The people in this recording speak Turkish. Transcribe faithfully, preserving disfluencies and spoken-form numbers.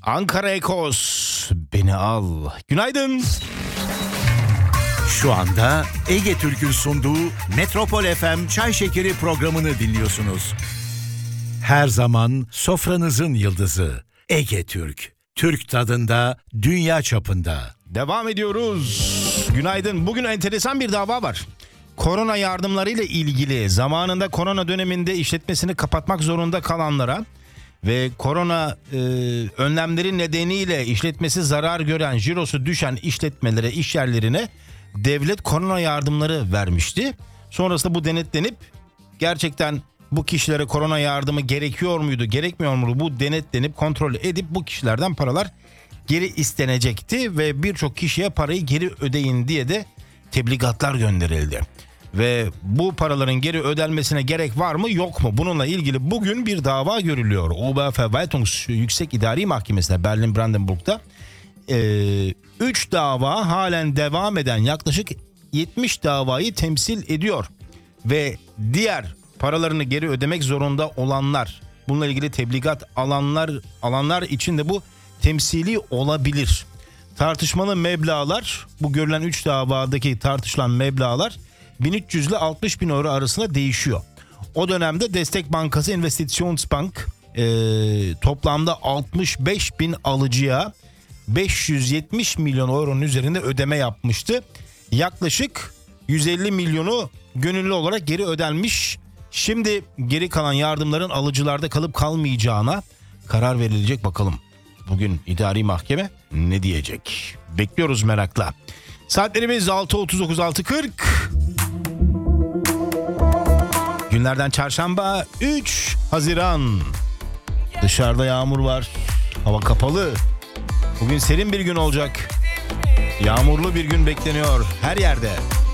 Ankara Ekos, beni al. Günaydın. Şu anda Ege Türk'ün sunduğu Metropol F M Çay Şekeri programını dinliyorsunuz. Her zaman sofranızın yıldızı Ege Türk. Türk tadında, dünya çapında. Devam ediyoruz. Günaydın. Bugün enteresan bir dava var. Korona yardımlarıyla ilgili zamanında korona döneminde işletmesini kapatmak zorunda kalanlara ve korona e, önlemleri nedeniyle işletmesi zarar gören, cirosu düşen işletmelere, işyerlerine devlet korona yardımları vermişti. Sonrasında bu denetlenip gerçekten bu kişilere korona yardımı gerekiyor muydu, gerekmiyor muydu, bu denetlenip kontrol edip bu kişilerden paralar geri istenecekti ve birçok kişiye parayı geri ödeyin diye de tebligatlar gönderildi. Ve bu paraların geri ödenmesine gerek var mı yok mu? Bununla ilgili bugün bir dava görülüyor. O B F Vertungs Yüksek İdari Mahkemesi'nde Berlin-Brandenburg'da üç ee, dava halen devam eden yaklaşık yetmiş davayı temsil ediyor. Ve diğer paralarını geri ödemek zorunda olanlar, bununla ilgili tebligat alanlar, alanlar için de bu temsili olabilir. Tartışmalı meblağlar, bu görülen üç davadaki tartışılan meblağlar bin üç yüz ile altmış bin euro arasında değişiyor. O dönemde Destek Bankası Investitionsbank e, toplamda altmış beş bin alıcıya beş yüz yetmiş milyon euronun üzerinde ödeme yapmıştı. Yaklaşık yüz elli milyonu gönüllü olarak geri ödenmiş. Şimdi geri kalan yardımların alıcılarda kalıp kalmayacağına karar verilecek, bakalım. Bugün idari mahkeme ne diyecek? Bekliyoruz merakla. Saatlerimiz altı otuz dokuz altı kırk. Günlerden çarşamba üç Haziran. Dışarıda yağmur var. Hava kapalı. Bugün serin bir gün olacak. Yağmurlu bir gün bekleniyor her yerde.